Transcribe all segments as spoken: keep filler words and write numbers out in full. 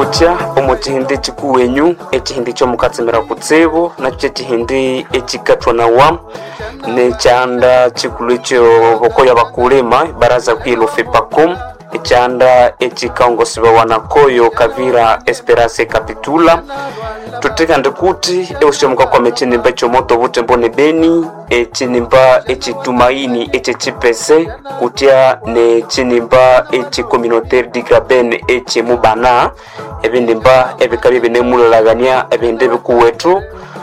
bucha omutihindi chikuwenyu echihindi chomukatsimira kutsibu nacho chihindi echikatwa nawa nechanda chikulu echo bokoya bakulema baraza kwilo FEPACOM echanda echikaongosiba wanakoyo Kavira Esperance Kapitula tutekande kuti eusiomuka kwa mechinimba chomoto butembo ne Beni echinimba echitumaini echechipese kutia ne chinimba echi communautaire di Graben echi mubana ebindimba ebikabi binemulagania ebinde bikuwetu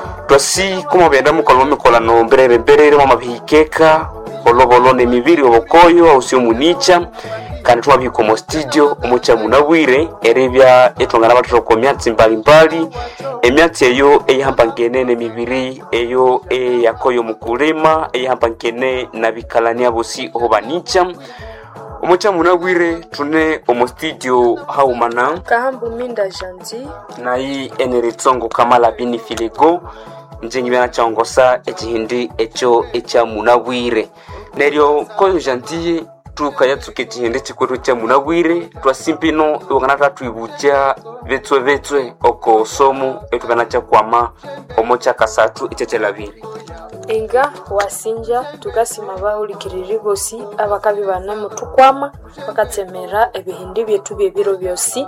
twasi kuma benda mukolome mikolano mberere mberere mama bihikeka olobolo ne mibiri obokoyo ausio municha kandi twabiko mu studio omucha munabwire erebya etongana batoro komyatsi mbali mbali emyatsi eyo eyihambangene ne mibiri eyo eyakoyo mukulema eyihambangene na bikalania bosi obanicha omucha munabwire tune omu studio haumana Kahambu Minda Janti na hii eneritsongo Kamala Bini Filego njengi bana chaongosa echihindi echo echa munabwire neryo koyo Janti tukayatsuke chihindi chikwetu cha munabwire twasimpino iwanganata twibucha vetswe vetswe oko somo etugana cha kwama omocha kasatu echechelabire Inga wasinja tukasima bahulikiriri bosi abakabi bana mutukwama bakatsemera ebihindi byetu byebiro byosi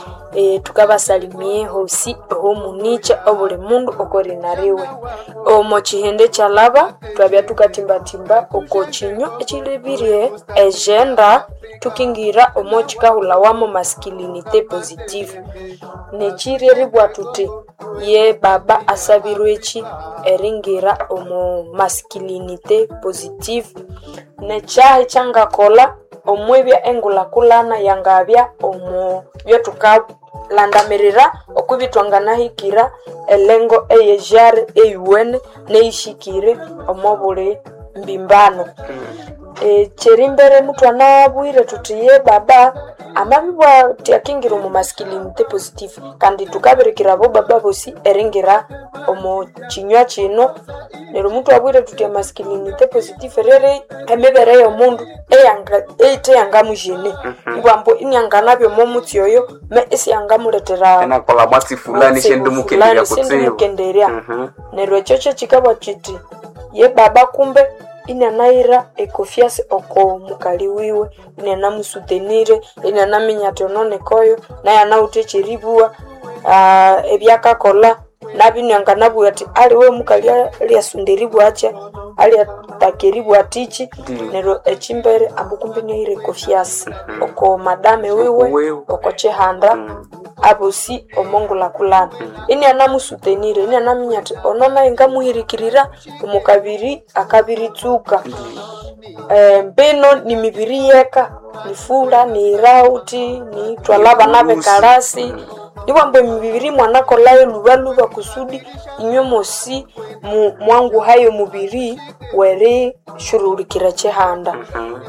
e tukabasalimie hosi ho municha obule mundu okorinariwe omo chihende chalaba twabya tukatimba timba okochinyo echilebirie agenda tukingira omo chikahula wamo masculinité positive nechireri bwatuti ye baba asabirwechi eringira omo masculinité positive nechahe changakola omwebya engula kulana yangabya omo byotuka landamerera okubitwangana hikira elengo eyejare eyuene neishikire omobule mbimbano e cherimbere mutwana bwire tutiye baba amabibwa tiakingira mu masculinité positive kandi tukaberekera bo baba bosi eringira omo chinywa chino nero muntu abwire tutiye masculinité positive rere emebere yo mundu eyanga ete yanga mujene ibambo inyangana byo momuti yoyo me esi yanga muletera na kola mwasi fulani shendu mukenderia kutsebo nero echoche chikaba chiti ye baba kumbe ina naira ekofiase oko mukali wiwe ina namusutenire ina naminyate onone koyo na yana utechiribua uh, ebyaka kola nabinyanga nabu ati ali we mukali ali asunderibu acha ali atakeribu atichi mm. Nero echimbere ambukumbi nire kofiase mm-hmm. Oko madame wiwe oko chehanda mm. Abosi omongola kulana mm. Ini anamusutenire ini anaminyate onona inga muhirikirira umukabiri akabiri tsuka mm. E, mbeno ni mibiri yeka ni fula ni rauti ni twalaba nabe karasi mm. Niwambe mibiri mwanako layo lubaluba kusudi inyomosi mu, mwangu hayo mubiri were shurulikira chehanda mm-hmm.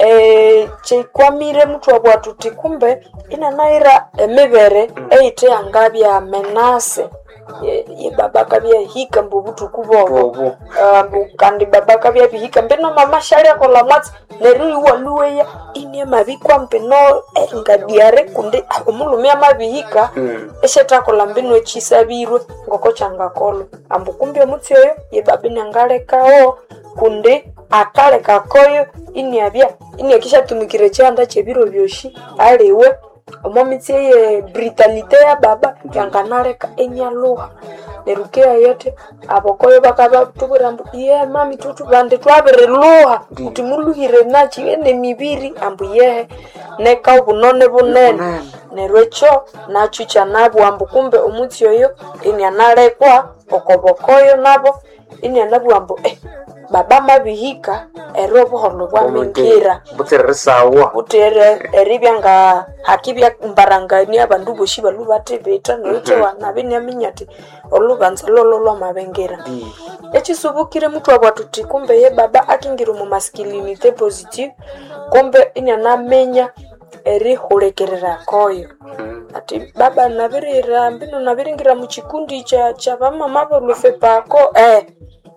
E chekwamire mtu abwatuti kumbe ina naira emebere mm. Eite angabya menase ye, ye baba kabya hika mbubutu kubobo uh, kandi baba kabya hika mbeno mama shali akola mwatsi nerui waluweya ini mabikwa mpeno engadiare kunde omulumya mabihika mm. Esheta kola mbeno echisabirwe ngoko changakolo ambukumbi omutsi oyo ye baba nyangalekao kunde akale kakoyo ini abya ini akisha tumikire chanda chebiro byoshi alewe omomitsi ye brutalité ya baba yanganaleka enyaluha nerukea yote abokoyo bakaba tuburambu ye mami tutu bande twabere luha kuti muluhire nachi ene mibiri ambu ye neka ubunone bunene nerwecho nachu chanabo ambu kumbe omutsi oyo ini analekwa okobokoyo nabo ini anabu ambu eh baba mabihika erobo holo bwa mengira butere sawa butere eribyanga hakibya mbarangani abandu boshi balubate beta noite wana binyaminyati olubanza lololo mabengira mm. Echisubukire mtu abwatuti kumbe ye baba akingira mu masculinité positive kumbe ina namenya eri hulekerera koyo mm. Ati baba nabirira mbino nabiringira mu chikundi cha cha bamama bo FEPACOM eh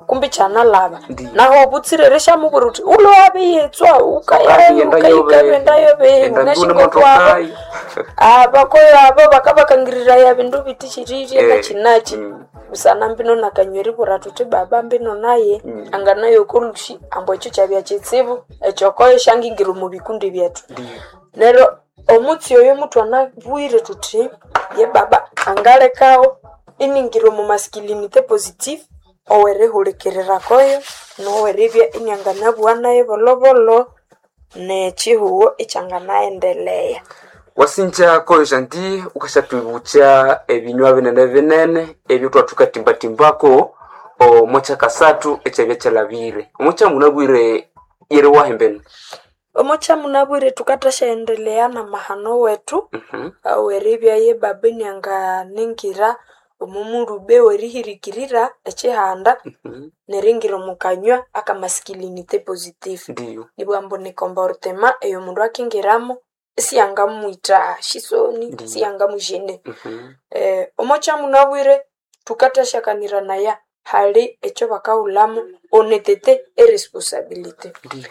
kumbi chana lava Ndi. naho butsireresha muburuti ulo abiyetswa ukaya ukayikabenda yobe unashiko kwa aba ko aba bakabakangirira ya bindu bitishirije na chinachi usana mbino nakanyeri buratuti baba mbino naye mm. anganayo kulushi ambo echo chabya chitsibu echo koyo shangingiru mu bikundi byetu nero omutsi oyo mutu anabuire tuti ye baba angale kao iningiro mu masculinity positive owere hulekerera koyo no weribya inyangana bwana ye bolobolo ne chihuo ichangana endelea wasinja koyo janti ukashatwibucha ebinywa binene binene ebyo twatukatimba timbako o mocha kasatu echebya chalabire omocha munabwire yere wahembeni omocha munabwire tukatasha endelea na mahano wetu mhm mm weribya ye babeni anga ningira omumurube werihirikirira echihanda mm-hmm. neringiro mukanywa aka masculinity positive ndiyo nibwambo ni comportement eyo mundu akingiramo siyanga muita shisoni siyanga mujene mm-hmm. eh omocha munabwire tukatashakanira naya hali echo bakaulamu onetete e responsibility